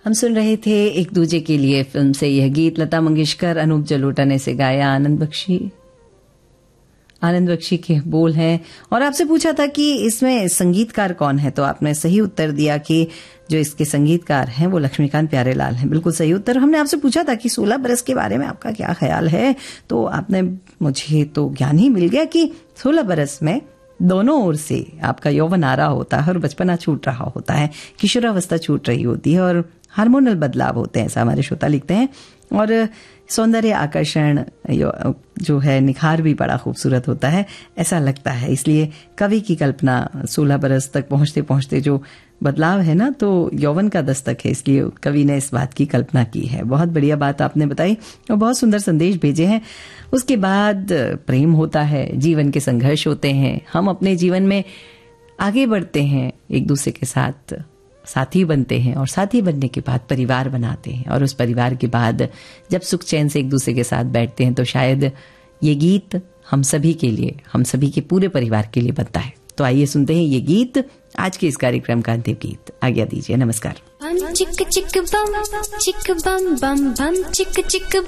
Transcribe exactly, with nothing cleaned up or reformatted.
हम सुन रहे थे एक दूजे के लिए फिल्म से यह गीत। लता मंगेशकर, अनूप जलोटा ने इसे गाया। आनंद बख्शी आनंद बख्शी के बोल हैं। और आपसे पूछा था कि इसमें संगीतकार कौन है, तो आपने सही उत्तर दिया कि जो इसके संगीतकार हैं वो लक्ष्मीकांत प्यारेलाल हैं। बिल्कुल सही उत्तर। हमने आपसे पूछा था कि सोलह बरस के बारे में आपका क्या ख्याल है, तो आपने मुझे तो ज्ञान ही मिल गया कि सोलह बरस में दोनों ओर से आपका यौवन आ रहा होता है और बचपना छूट रहा होता है, किशोरावस्था छूट रही होती है और हार्मोनल बदलाव होते हैं, ऐसा हमारे श्रोता लिखते हैं। और सौंदर्य आकर्षण जो है, निखार भी बड़ा खूबसूरत होता है, ऐसा लगता है। इसलिए कवि की कल्पना सोलह बरस तक पहुंचते पहुंचते जो बदलाव है ना, तो यौवन का दस्तक है, इसलिए कवि ने इस बात की कल्पना की है। बहुत बढ़िया बात आपने बताई और बहुत सुंदर संदेश भेजे हैं। उसके बाद प्रेम होता है, जीवन के संघर्ष होते हैं, हम अपने जीवन में आगे बढ़ते हैं, एक दूसरे के साथ साथी बनते हैं और साथी बनने के बाद परिवार बनाते हैं और उस परिवार के बाद जब सुख चैन से एक दूसरे के साथ बैठते हैं तो शायद ये गीत हम सभी के लिए, हम सभी के पूरे परिवार के लिए बनता है। तो आइए सुनते हैं ये गीत, आज के इस कार्यक्रम का अंतिम गीत। आज्ञा दीजिए, नमस्कार। चिक चिक बम चिक बम बम बम चिक चिक